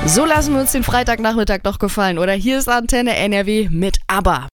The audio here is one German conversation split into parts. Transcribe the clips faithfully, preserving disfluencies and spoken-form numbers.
So lassen wir uns den Freitagnachmittag doch gefallen. Oder hier ist Antenne N R W mit ABBA.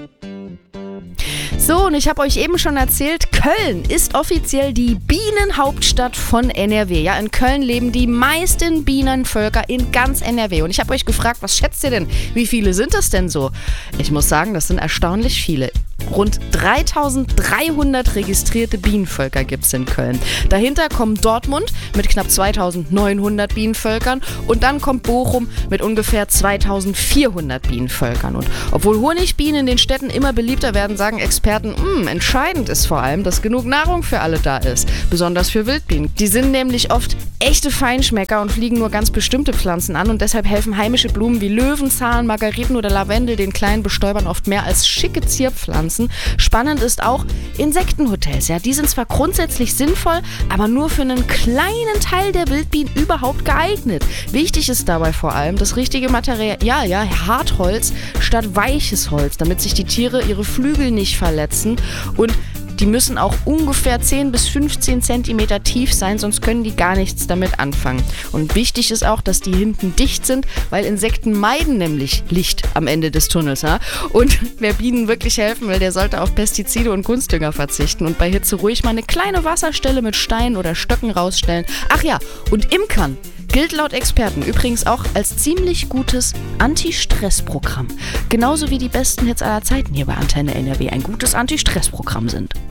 So, und ich habe euch eben schon erzählt, Köln ist offiziell die Bienenhauptstadt von N R W. Ja, in Köln leben die meisten Bienenvölker in ganz N R W. Und ich habe euch gefragt, was schätzt ihr denn? Wie viele sind das denn so? Ich muss sagen, das sind erstaunlich viele. Rund dreitausenddreihundert registrierte Bienenvölker gibt es in Köln. Dahinter kommt Dortmund mit knapp zweitausendneunhundert Bienenvölkern und dann kommt Bochum mit ungefähr zweitausendvierhundert Bienenvölkern. Und obwohl Honigbienen in den Städten immer beliebter werden, sagen Experten, mh, entscheidend ist vor allem, dass genug Nahrung für alle da ist. Besonders für Wildbienen. Die sind nämlich oft echte Feinschmecker und fliegen nur ganz bestimmte Pflanzen an und deshalb helfen heimische Blumen wie Löwenzahn, Margeriten oder Lavendel den kleinen Bestäubern oft mehr als schicke Zierpflanzen. Spannend ist auch Insektenhotels. Ja, die sind zwar grundsätzlich sinnvoll, aber nur für einen kleinen Teil der Wildbienen überhaupt geeignet. Wichtig ist dabei vor allem das richtige Material, ja, ja, Hartholz statt weiches Holz, damit sich die Tiere ihre Flügel nicht verletzen und die müssen auch ungefähr zehn bis fünfzehn Zentimeter tief sein, sonst können die gar nichts damit anfangen. Und wichtig ist auch, dass die hinten dicht sind, weil Insekten meiden nämlich Licht am Ende des Tunnels. Ja? Und wer Bienen wirklich helfen will, der sollte auf Pestizide und Kunstdünger verzichten und bei Hitze ruhig mal eine kleine Wasserstelle mit Steinen oder Stöcken rausstellen. Ach ja, und Imkern gilt laut Experten übrigens auch als ziemlich gutes Anti-Stress-Programm. Genauso wie die besten Hits aller Zeiten hier bei Antenne N R W ein gutes Anti-Stress-Programm sind.